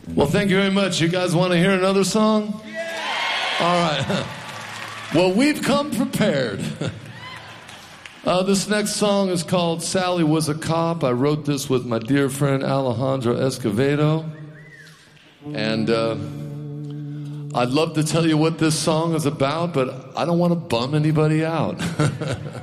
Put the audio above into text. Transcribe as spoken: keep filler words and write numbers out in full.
Well, thank you very much. You guys want to hear another song? Yeah! All right. Well, we've come prepared. Uh, this next song is called Sally Was a Cop. I wrote this with my dear friend Alejandro Escovedo. And uh, I'd love to tell you what this song is about, but I don't want to bum anybody out.